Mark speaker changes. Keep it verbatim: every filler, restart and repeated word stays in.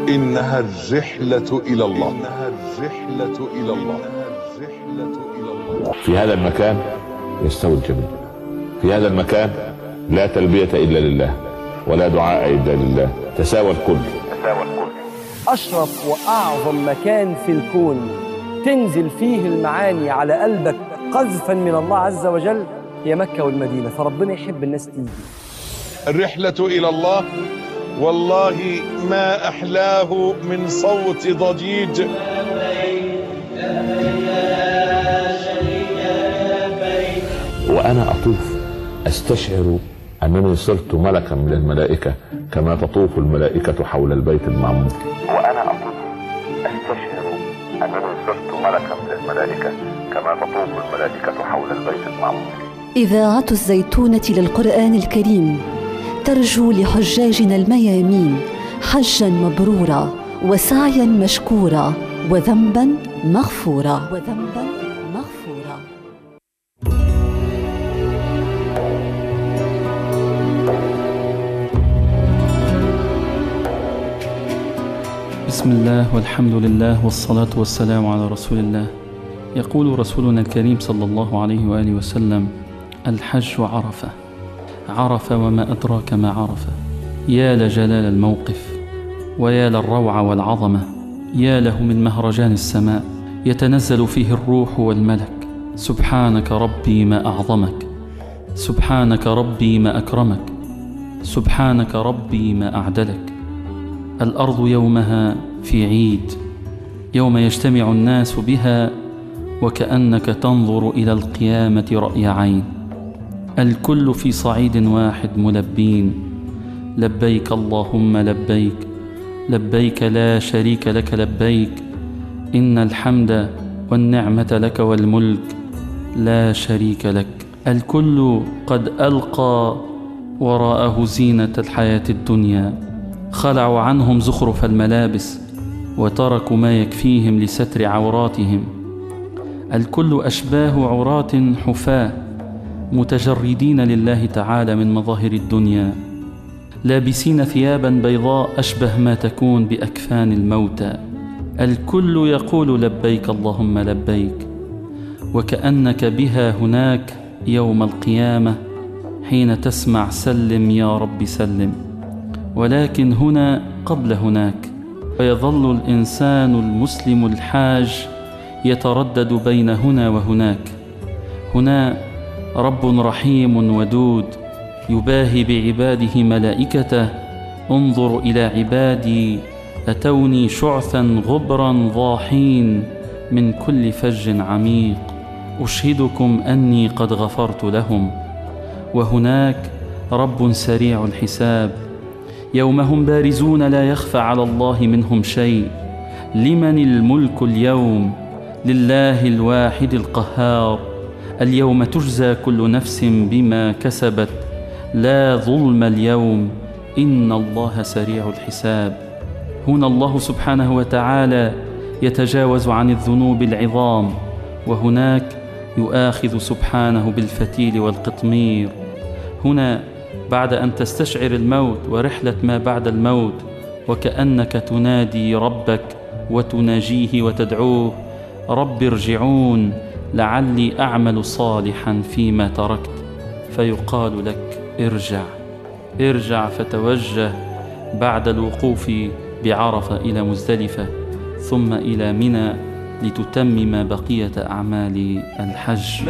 Speaker 1: إنها الرحلة إلى الله. إنها الرحلة إلى الله. الرحلة إلى الله.
Speaker 2: في هذا المكان يستوي الجميع. في هذا المكان لا تلبية إلا لله ولا دعاء إلا لله. تساوى الكل. تساوى الكل.
Speaker 3: أشرف وأعظم مكان في الكون تنزل فيه المعاني على قلبك قذفا من الله عز وجل هي مكة والمدينة، فربنا يحب الناس تيجي.
Speaker 1: الرحلة إلى الله والله ما أحلاه من صوت ضجيج.
Speaker 2: وأنا أطوف أستشعر أنني صرت ملكا من الملائكة كما تطوف الملائكة حول البيت المعمور.
Speaker 4: وأنا أطوف أستشعر أنني صرت ملكا من الملائكة كما تطوف الملائكة حول البيت المعمور.
Speaker 5: إذاعة الزيتونة للقرآن الكريم ترجو لحجاجنا الميامين حجا مبرورا وسعيا مشكورا وذنبا مغفورا وذنبا مغفورا.
Speaker 6: بسم الله والحمد لله والصلاة والسلام على رسول الله. يقول رسولنا الكريم صلى الله عليه وآله وسلم: الحج عرفة. عرفة وما أدراك ما عرفة. يا لجلال الموقف ويا للروعة والعظمة، يا له من مهرجان السماء يتنزل فيه الروح والملك. سبحانك ربي ما أعظمك، سبحانك ربي ما أكرمك، سبحانك ربي ما أعدلك. الأرض يومها في عيد، يوم يجتمع الناس بها وكأنك تنظر إلى القيامة رأي عين. الكل في صعيد واحد ملبين: لبيك اللهم لبيك، لبيك لا شريك لك لبيك، إن الحمد والنعمة لك والملك لا شريك لك. الكل قد ألقى وراءه زينة الحياة الدنيا، خلعوا عنهم زخرف الملابس وتركوا ما يكفيهم لستر عوراتهم. الكل أشباه عراة حفاة متجردين لله تعالى من مظاهر الدنيا، لابسين ثيابا بيضاء أشبه ما تكون بأكفان الموتى. الكل يقول لبيك اللهم لبيك، وكأنك بها هناك يوم القيامة حين تسمع سلم يا رب سلم. ولكن هنا قبل هناك، ويظل الإنسان المسلم الحاج يتردد بين هنا وهناك. هنا رب رحيم ودود يباهي بعباده ملائكته: انظر إلى عبادي أتوني شعثا غبرا ضاحين من كل فج عميق، أشهدكم أني قد غفرت لهم. وهناك رب سريع الحساب، يوم هم بارزون لا يخفى على الله منهم شيء. لمن الملك اليوم؟ لله الواحد القهار. اليوم تجزى كل نفس بما كسبت، لا ظلم اليوم، إن الله سريع الحساب. هنا الله سبحانه وتعالى يتجاوز عن الذنوب العظام، وهناك يؤاخذ سبحانه بالفتيل والقطمير. هنا بعد أن تستشعر الموت ورحلة ما بعد الموت، وكأنك تنادي ربك وتناجيه وتدعوه: رب ارجعون لعلي أعمل صالحا فيما تركت. فيقال لك: ارجع ارجع فتوجه بعد الوقوف بعرفة إلى مزدلفة ثم إلى منى لتتمم بقية أعمال الحج.